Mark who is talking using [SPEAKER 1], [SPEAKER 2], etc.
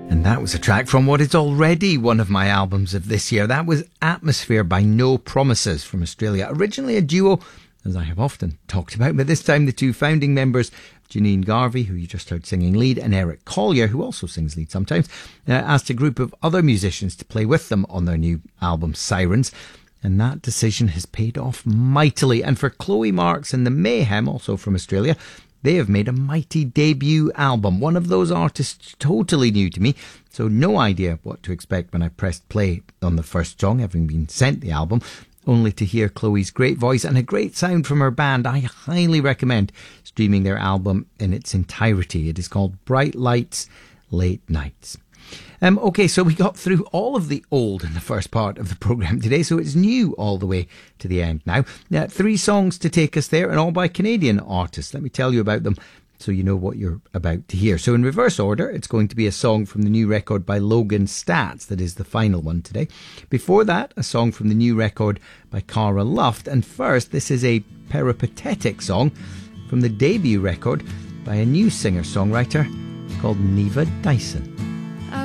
[SPEAKER 1] And that was a track from what is already one of my albums of this year. That was Atmosphere by No Promises from Australia. Originally a duo, as I have often talked about, but this time the two founding members, Janine Garvey, who you just heard singing lead, and Eric Collier, who also sings lead sometimes, asked a group of other musicians to play with them on their new album Sirens. And that decision has paid off mightily. And for Chloe Marks and the Mayhem, also from Australia, they have made a mighty debut album. One of those artists totally new to me, so no idea what to expect when I pressed play on the first song, having been sent the album, only to hear Chloe's great voice and a great sound from her band. I highly recommend streaming their album in its entirety. It is called Bright Lights, Late Nights. Okay, so we got through all of the old in the first part of the programme today, so it's new all the way to the end now. 3 songs to take us there, and all by Canadian artists. Let me tell you about them so you know what you're about to hear. So in reverse order, it's going to be a song from the new record by Logan Stats that is the final one today. Before that, a song from the new record by Cara Luft. And first, this is a peripatetic song from the debut record by a new singer-songwriter called Neva Dyson.